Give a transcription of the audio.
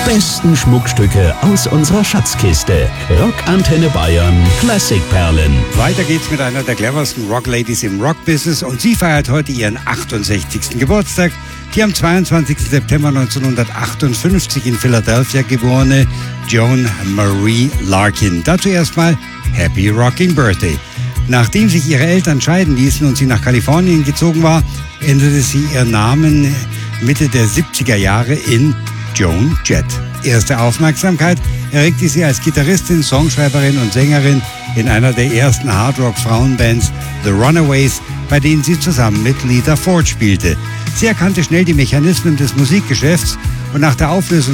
besten Schmuckstücke aus unserer Schatzkiste. Rockantenne Bayern Klassikperlen. Weiter geht's mit einer der cleversten Rockladies im Rockbusiness und sie feiert heute ihren 68. Geburtstag. Die am 22. September 1958 in Philadelphia geborene Joan Marie Larkin. Dazu erstmal Happy Rocking Birthday. Nachdem sich ihre Eltern scheiden ließen und sie nach Kalifornien gezogen war, änderte sie ihren Namen Mitte der 70er Jahre in Joan Jett. Erste Aufmerksamkeit erregte sie als Gitarristin, Songschreiberin und Sängerin in einer der ersten Hardrock-Frauenbands The Runaways, bei denen sie zusammen mit Lita Ford spielte. Sie erkannte schnell die Mechanismen des Musikgeschäfts und nach der Auflösung